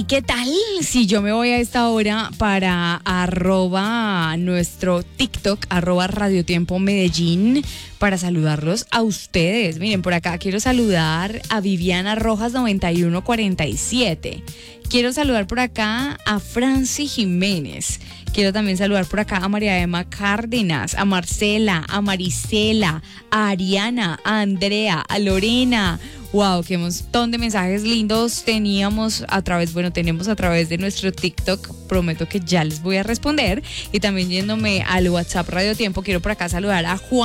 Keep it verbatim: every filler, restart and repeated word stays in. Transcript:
¿Y qué tal si yo me voy a esta hora para arroba nuestro TikTok, arroba Radio Tiempo Medellín, para saludarlos a ustedes? Miren, por acá quiero saludar a Viviana Rojas noventa y uno cuarenta y siete. Quiero saludar por acá a Franci Jiménez. Quiero también saludar por acá a María Emma Cárdenas, a Marcela, a Marisela, a Ariana, a Andrea, a Lorena. Wow, qué montón de mensajes lindos teníamos a través, bueno, tenemos a través de nuestro TikTok. Prometo que ya les voy a responder. Y también yéndome al WhatsApp Radio Tiempo, quiero por acá saludar a Juan.